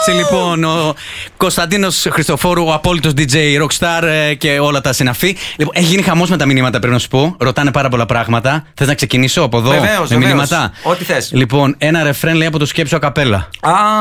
έτσι λοιπόν. Ο Κωνσταντίνος Χριστοφόρου, ο απόλυτος DJ, rockstar και όλα τα συναφή. Λοιπόν, έχει γίνει χαμός με τα μηνύματα, πρέπει να σου πω. Ρωτάνε πάρα πολλά πράγματα. Θες να ξεκινήσω από εδώ? Βεβαίως, με μηνύματα. Ό,τι θες. Λοιπόν, ένα ρεφρέν λέει από το Σκέψου ακαπέλα.